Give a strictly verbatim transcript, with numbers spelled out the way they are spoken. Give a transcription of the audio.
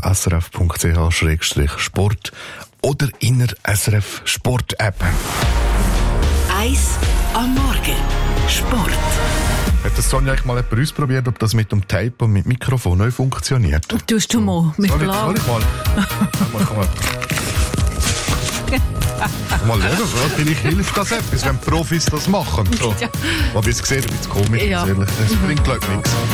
s r f punkt c h schrägstrich sport oder in der S R F Sport App. Eis am Morgen. Sport. Hat das Sonja eigentlich mal jemand ausprobiert, ob das mit dem Tape und mit dem Mikrofon neu funktioniert? Tust du mal mit Soll ich, Blau? soll ich mal? Komm mal. Mal schauen, vielleicht hilft das etwas, wenn Profis das machen. So. Ja. Aber es sieht ein bisschen komisch aus, Ja. ehrlich. Es bringt, glaube ich, nichts.